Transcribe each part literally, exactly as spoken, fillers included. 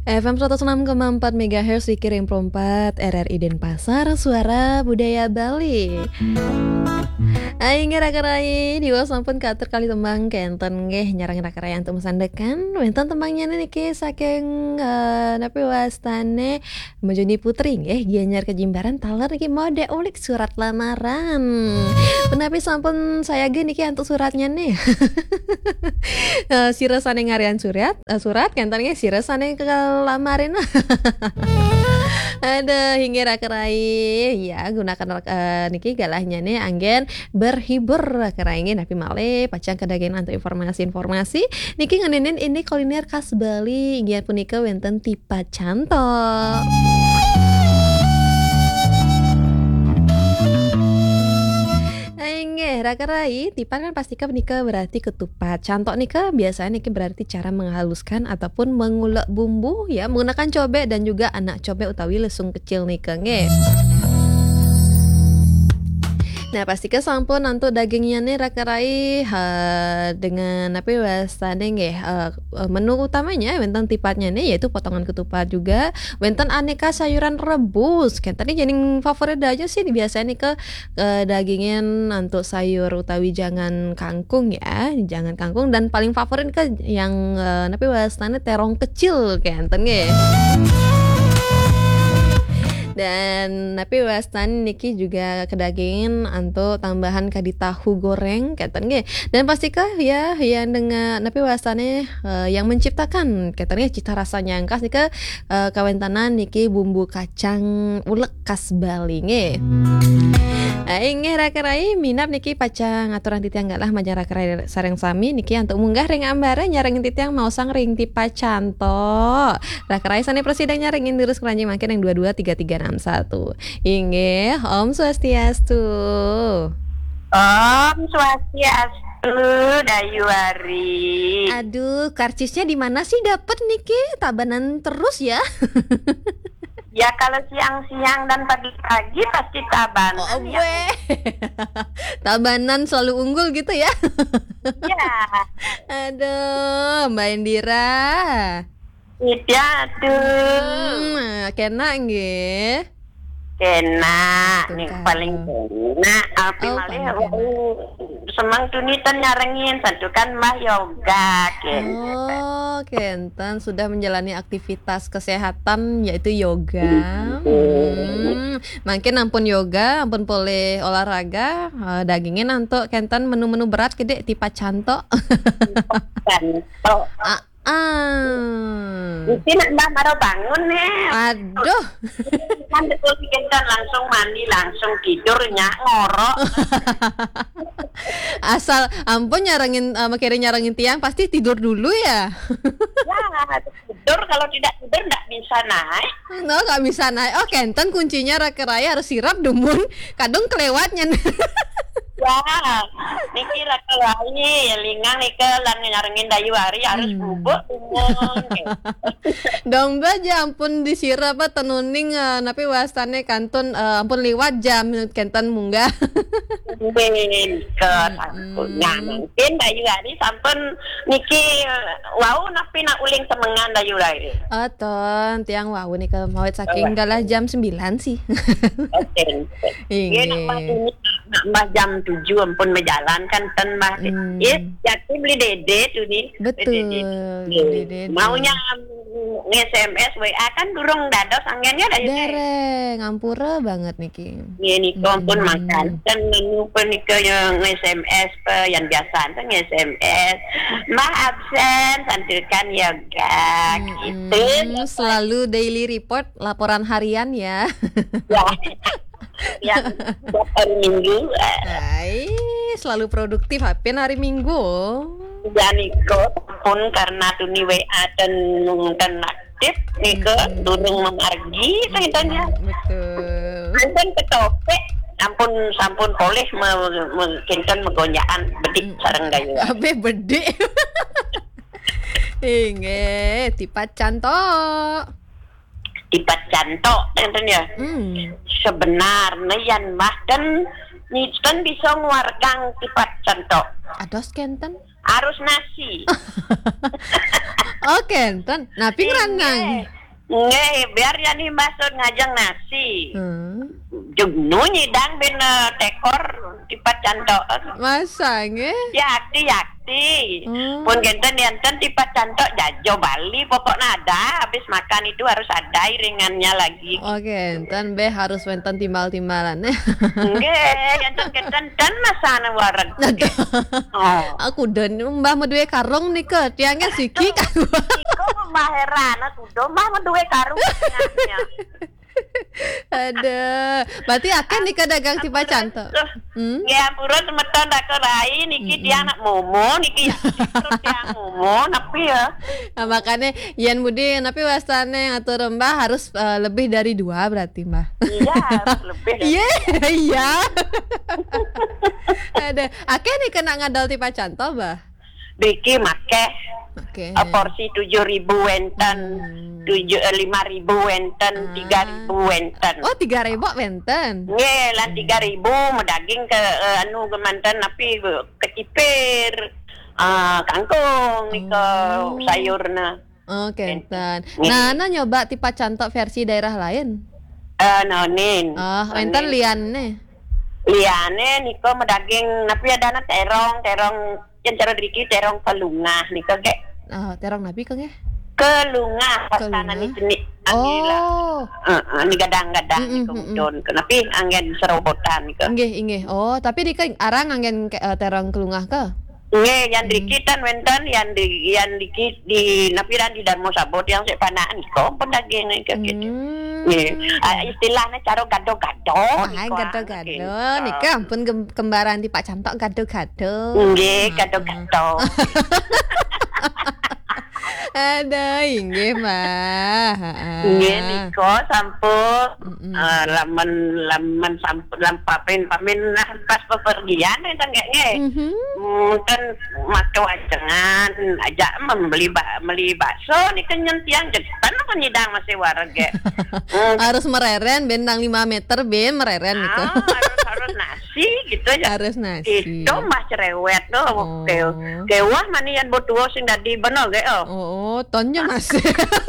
F M seratus enam koma empat MHz dikirim perempat R R I Denpasar, Suara Budaya Bali. Aing rakarai diwa sampun katur kali tembang kenten nggih nyarang rakarai antum sandekan wonten tembangnya niki saking uh, napi wastane Mojoni Putri nggih gianyar kejimbaran taler niki mode ulik surat lamaran. Penapi sampun saya ge niki antuk suratnya nih. uh, Siresane ngarian surat uh, surat kenten nggih siresane kelamarin. Ada hingga rakarai ya gunakan uh, niki galahnya nih anggen berhibur keraingin tapi male pacang kedagen untuk informasi-informasi niki ngenenin ini kuliner khas Bali ingian punika wenten tipa cantok. Nggih, rakarai tipan kan pasti kan nika berarti ketupat. Cantok nika biasanya nika berarti cara menghaluskan ataupun mengulek bumbu ya menggunakan cobek dan juga anak cobek utawi lesung kecil nika nggih. Nah pasti ke sampun untuk dagingnya nih rakarai uh, dengan apa wasane nggih uh, menu utamanya wenten tipatnya nih yaitu potongan ketupat juga wenten aneka sayuran rebus kan tadi jadi favorit aja sih biasanya nih ke uh, dagingin untuk sayur utawi jangan kangkung ya jangan kangkung dan paling favorit ke yang uh, apa wasane terong kecil kan nggih. Dan tapi wastan niki juga kedagingin untuk tambahan kadi tahu goreng keten nggih. Dan pastikah ya yang dengan napi wasane uh, yang menciptakan keten nggih cita rasanya khas nika uh, kawentanan niki bumbu kacang ulek khas Bali nggih. Aing rakarai minap niki pacang aturan titiang enggak lah majar rakarai sareng sami niki untuk munggah ring ambare nyareng titiang mau sang ring tipa canto. Rakarai sane presiden nyarengin terus keranjing makin yang dua dua tiga tiga enam satu. Inggih, Om Swastiastu. Om Swastiastu, Dayuari. Aduh, karcisnya di mana sih dapet niki? Tabanan terus ya. Ya kalau siang-siang dan pagi-pagi pasti tabanan. Oh, ya. Tabanan selalu unggul gitu ya. Ya. Aduh, Mbak Indira. Iya tuh. Hmm, kena nggih. Kena, Tuh, nih kan. paling kena. Api Oh, malih paling oh, semang tunitan nyarengin satu kan mah yoga kenten. Oh, Kenten sudah menjalani aktivitas kesehatan yaitu yoga. Hmm, makin ampun yoga, ampun boleh olahraga, uh, dagingnya nanto Kenten menu-menu berat gede tipa cantok. Cantok. ah, ah. Mesti nak mbak baru bangun nih. Aduh. Kan betul kan langsung mandi langsung tidur nyak ngorok. Asal ampun nyarengin uh, makin nyarengin tiang pasti tidur dulu ya. Ya tidur kalau tidak tidur tidak bisa naik. No gak bisa naik. Oh Kenten kuncinya rakeraya harus sirap dumun kadung kelewatnya. Ya, niki rakalai lingang nika lan nyarengin Dayuari harus Hmm. bubuk umum. Domba aja ampun disirap apa tenuning uh, napi wastane kantun uh, ampun liwat jam Kenten munggah. Ben ke sangkunya mungkin Dayuari sampun niki wau napi nak uling semengan Dayuari. Aton tiang wau nih ke mawet saking galah jam sembilan sih. Oke. Iya nak ini nak jam tujuh ampun berjalan kan ten mah. Hmm. Yes, jadi beli dede tuh nih. Betul. Beli dede. Maunya S M S W A kan durung dados anggennya Dayuari. Dereng ampura banget niki. Ini pun Hmm. makan kan menu pernikah yang S M S pe yang biasa kan S M S mah absen santukan yoga gitu. Hmm, selalu daily report laporan harian ya. Ya yang buat hari Minggu Hai, selalu produktif hapen hari Minggu. ya niko pun karena tuni W A dan dan aktif niko Hmm. durung memargi ceritanya Betul. anten ketopek ampun sampun boleh mungkin kan megonjaan bedik sareng dayu. Abe bede. Inge, tipa cantok. Tipat cantok enten ya. Hmm. Sebenarnya yan mah dan Nisten bisa ngeluarkan tipat cantok. Ados Kenten. Harus nasi. Oh Kenten. Napi ngeranang. Nggih, biar ya nih maksud ngajeng nasi. Hmm. Jugnu nyidang ben eh, tekor tipat cantok. Masa nge? Yakti yakti. Hmm. Pun genten enten tipat cantok jajo Bali pokoknya ada. Habis makan itu harus ada iringannya lagi. Oke, enten be harus wenten timbal-timbalan. Nggih, enten genten dan masana wareg. Oh. Aku dan mbah meduwe karung nih ke tiangnya siki kan. Iko mah heran aku do mah menduwe karung tengahnya. Ada. Berarti akan nih ke dagang tipa cantok. Hmm? Ya ampura semeton dak kerai niki dia anak momo niki terus dia momo tapi ya. Nah, makanya Yan Budi tapi wastane ngatur mbah harus eh, lebih dari dua berarti mbah. Iya harus lebih. dari- Iya, iya. Ada. Akan nih kena ngadal tipa cantok mbah. Biki make Oke. eh, porsi tujuh ribu wenten, tujuh eh, lima ribu wenten, tiga ribu wenten. Oh, tiga ribu wenten. Nggih, lan tiga ribu daging ke eh, anu kemanten tapi kecipir. Ah, kangkung nika Oh. sayurna. Oke, enten. Nih. Nah, nah nyoba tipa cantok versi daerah lain. Eh nonin. Oh, enten liane. Liane niko medaging napi ada na terong, terong yang cara diki terong kelungah niko ge Oh, terong nabi kang ya? kelungah pasana Kelungah? ni jenis angela. Oh, Heeh, ni gadang-gadang Mm-mm, niko mm-mm. udon. Kenapi angin serobotan niko. inggih inggih. Oh, tapi di kang arang angin ke- eh, terong kelungah ke? Nge yang diki tan wenten yang di yang diki di napi dan di Darmo Sabot yang sek panaan niko pendaging niko gitu. Hmm. Nge, ah, istilahnya caro gado-gado. Wah, niko, gado-gado. gitu. Nika ampun gem- kembaran tipa cantok gado-gado. Nggih, gado-gado. Ada inggih mah. Nggih niko sampun Mm-mm. eh, laman laman sampun lampapin pamin nah, pas bepergian enten nggak nggih. Mhm. Mungkin make wajangan aja membeli ba beli bakso nih kenyen tiang jetan apa nyidang masih warga. Hmm, Harus mereren bentang lima meter ben mereren gitu. ah, harus harus nasi gitu aja. Harus nasi. Itu mah cerewet tuh. Oh. Ke kewah manian botuo sing dadi bener ge oh. Oh, tonnya masih.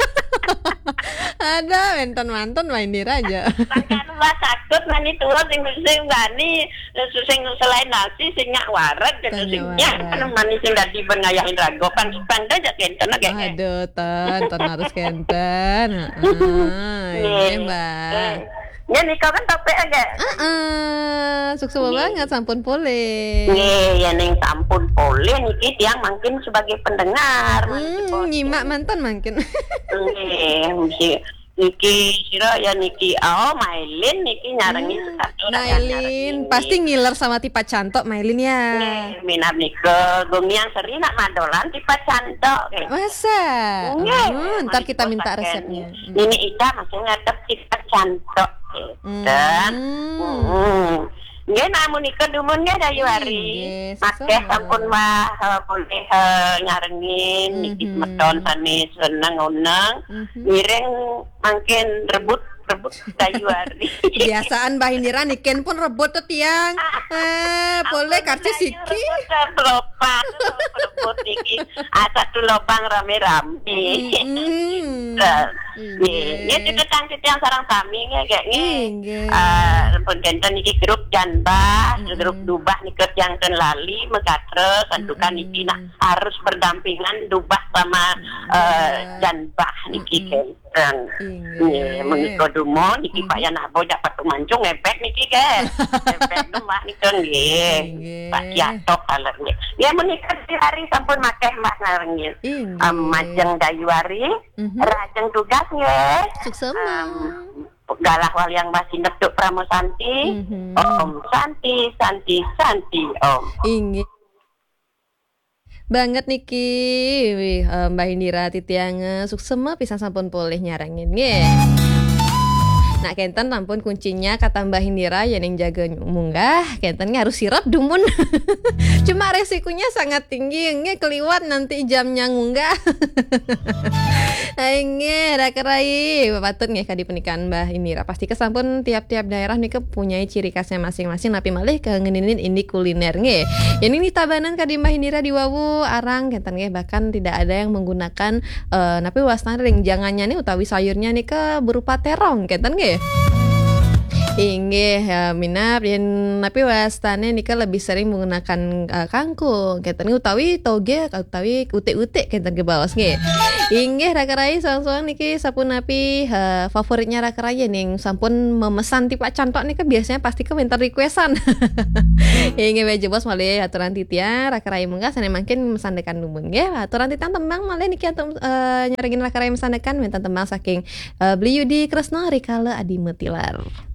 Ada menton manton main di raja. Makan mah sakit mani turun sing sing gani sing selain nasi sing nyak waret dan Tanya sing waret. nyak kan mani sing dadi bengayahin rago pan panda aja kenten ge. Aduh, ton, ton harus kenten. Heeh, ini mbak. Ya nih kau kan topik aja. Heeh, sukses banget sampun pole. Nih, ya neng sampun pole niki tiang mungkin sebagai pendengar. Hmm, nyimak mantan makin. Nih, mesti niki sira ya niki oh Mailin niki nyarengi satu Mailin, pasti ngiler sama tipa cantok Mailin ya. Nih, minat nike gong yang sering nak madolan tipe cantok. Masa? Nggih. Oh, ntar kita minta resepnya. Ini Ida masih ngadep tipe cantok. Dan Hmm. nggih namun iku dumunnya dayu hari. Nggih, Make sesama. sampun mah eh, boleh eh, ngarengin niki Mhm. meton sani seneng unang. Mhm. Miring makin rebut rebut dayu hari. Kebiasaan Mbah Indira niken pun rebut tuh tiang. Eh, boleh karcis siki. Lopang, rebut niki. Ah satu lopang rame-rame. Hmm. Nih, ini tetang yang sarang kami kayak ini. Inggih. Eh, penggantian niki grup janbah, Mm-mm. grup dubah niket yang ten lali megatre sandukan niki nah harus berdampingan dubah sama eh, janbah niki kenten. Nih, mengiko dumo niki Mm-mm. paya nabo dapat mancung ngepek niki ke. Ngepek rumah niki nggih. Inggih. Pak Yatok kalernya. Ya menikah di hari sampun makeh mbah ngarengin. Inggih. Um, majeng dayuari, Mhm. rajeng tugas nggih. Sukses. Galah wal yang masih neptuk Pramo Santi. Mhm. Om Santi, Santi, Santi, Om. Inggih. Banget niki wih, eh, Mbak Indira titiang sukses mah pisan sampun poleh nyarangin nggih. Nah kenten ampun kuncinya kata Mbah Indira yang jaga munggah kentennya harus sirap dumun. Cuma resikonya sangat tinggi nge keliwat nanti jamnya ngunggah. Nge rakerai patut nge kadi pernikahan Mbah Indira pasti kesampun tiap-tiap daerah nih punya ciri khasnya masing-masing tapi malih ke ngeninin ini kuliner nge. Yang ini tabanan kadi Mbah Indira di Wawu arang kenten nge bahkan tidak ada yang menggunakan uh, napi wasna ring jangannya nih utawi sayurnya nih ke berupa terong kenten nge. Inggih ya minap yang napi wastane nika lebih sering menggunakan uh, kangkung kenten utawi toge utawi utik-utik kenten ke bawas nggih. Inggih rakarai soang-soang niki sapun napi uh, favoritnya rakarai ning sampun memesan tipe cantok nika biasanya pasti ke minta requestan. Inggih beje bos malih aturan titia rakarai munggah sane mangkin mesandekan lumun nggih. Aturan titian tembang malih niki atum uh, nyaringin rakarai mesandekan minta tembang saking uh, Beli Yudi Kresna Rikala Adi Metilar.